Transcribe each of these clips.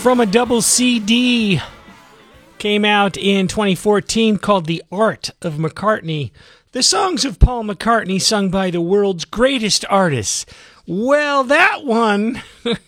from a double CD. Came out in 2014 called The Art of McCartney. The songs of Paul McCartney sung by the world's greatest artists. Well, that one,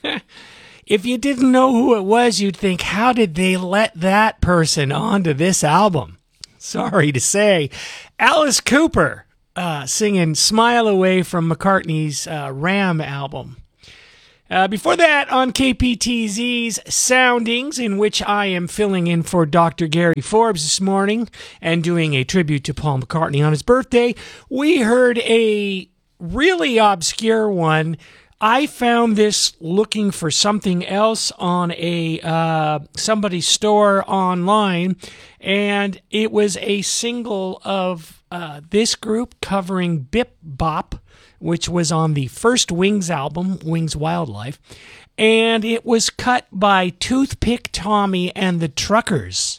if you didn't know who it was, you'd think, how did they let that person onto this album? Sorry to say. Alice Cooper singing Smile Away from McCartney's Ram album. Before that, on KPTZ's Soundings, in which I am filling in for Dr. Gary Forbes this morning and doing a tribute to Paul McCartney on his birthday, we heard a really obscure one. I found this looking for something else on a somebody's store online, and it was a single of this group covering Bip Bop, which was on the first Wings album, Wings Wildlife, and it was cut by Toothpick Tommy and the Truckers.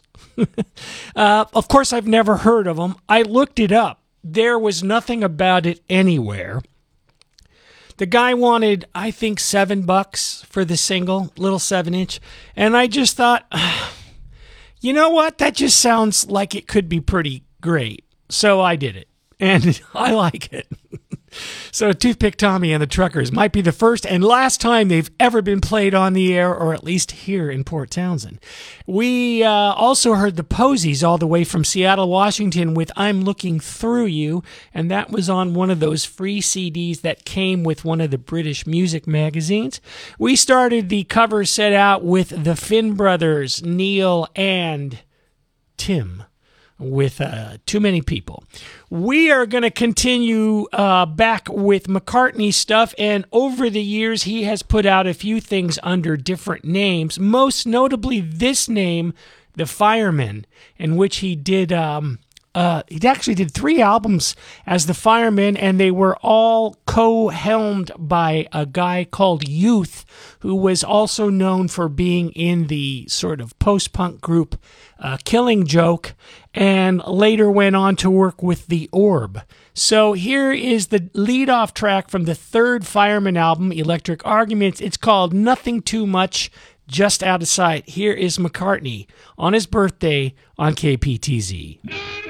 Of course, I've never heard of them. I looked it up. There was nothing about it anywhere. The guy wanted, I think, $7 for the single, little 7-inch, and I just thought, you know what? That just sounds like it could be pretty great. So I did it, and I like it. So Toothpick Tommy and the Truckers might be the first and last time they've ever been played on the air, or at least here in Port Townsend. We also heard the Posies all the way from Seattle, Washington with I'm Looking Through You, and that was on one of those free CDs that came with one of the British music magazines. We started the cover set out with the Finn brothers, Neil and Tim, with Too Many People. We are going to continue back with McCartney stuff, and over the years he has put out a few things under different names, most notably this name, The Fireman, in which he did he actually did 3 albums as The Fireman, and they were all co-helmed by a guy called Youth, who was also known for being in the sort of post-punk group Killing Joke, and later went on to work with The Orb. So here is the lead-off track from the third Fireman album, Electric Arguments. It's called Nothing Too Much, Just Out of Sight. Here is McCartney on his birthday on KPTZ.